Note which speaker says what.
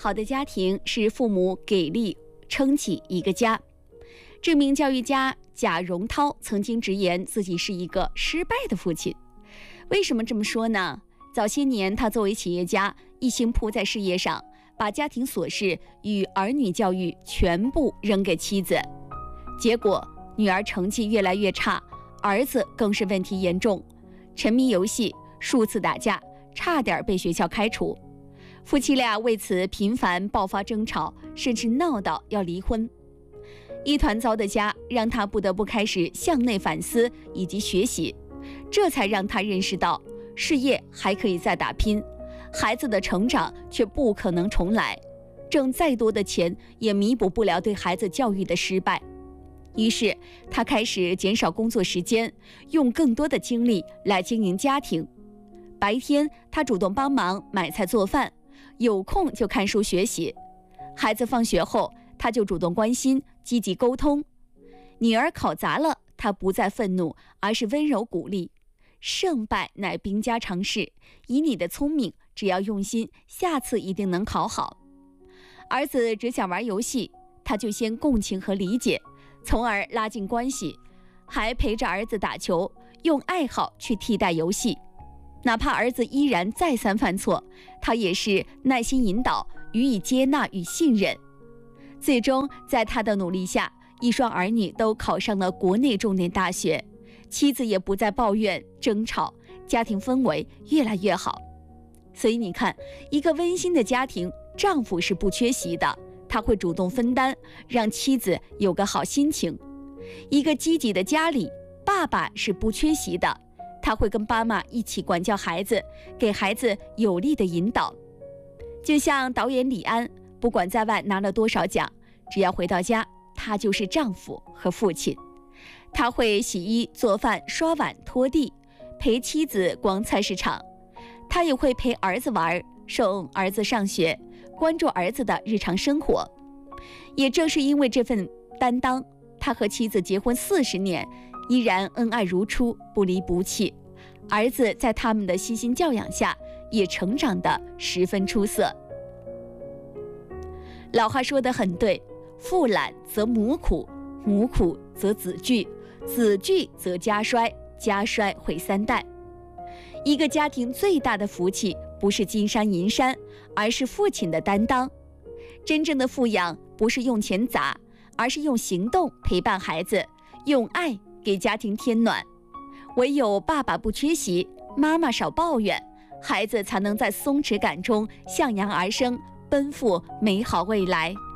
Speaker 1: 好的家庭是父母给力撑起一个家。知名教育家贾荣涛曾经直言自己是一个失败的父亲。为什么这么说呢？早些年他作为企业家，一心扑在事业上，把家庭琐事与儿女教育全部扔给妻子，结果女儿成绩越来越差，儿子更是问题严重，沉迷游戏，数次打架，差点被学校开除。夫妻俩为此频繁爆发争吵，甚至闹到要离婚。一团糟的家让他不得不开始向内反思以及学习，这才让他认识到事业还可以再打拼，孩子的成长却不可能重来，挣再多的钱也弥补不了对孩子教育的失败。于是他开始减少工作时间，用更多的精力来经营家庭。白天他主动帮忙买菜做饭，有空就看书学习。孩子放学后，他就主动关心，积极沟通。女儿考砸了，他不再愤怒，而是温柔鼓励。胜败乃兵家常事，以你的聪明，只要用心，下次一定能考好。儿子只想玩游戏，他就先共情和理解，从而拉近关系，还陪着儿子打球，用爱好去替代游戏。哪怕儿子依然再三犯错，他也是耐心引导，予以接纳与信任。最终在他的努力下，一双儿女都考上了国内重点大学，妻子也不再抱怨争吵，家庭氛围越来越好。所以你看，一个温馨的家庭，丈夫是不缺席的，他会主动分担，让妻子有个好心情。一个积极的家里，爸爸是不缺席的，他会跟妈妈一起管教孩子，给孩子有力的引导。就像导演李安，不管在外拿了多少奖，只要回到家，他就是丈夫和父亲。他会洗衣做饭刷碗拖地，陪妻子逛菜市场。他也会陪儿子玩，送儿子上学，关注儿子的日常生活。也正是因为这份担当，他和妻子结婚40年，依然恩爱如初，不离不弃。儿子在他们的悉心教养下，也成长得十分出色。老话说得很对，父懒则母苦，母苦则子惧，子惧则家衰，家衰毁3代。一个家庭最大的福气，不是金山银山，而是父亲的担当。真正的富养，不是用钱砸，而是用行动陪伴孩子，用爱给家庭添暖。唯有爸爸不缺席，妈妈少抱怨，孩子才能在松弛感中向阳而生，奔赴美好未来。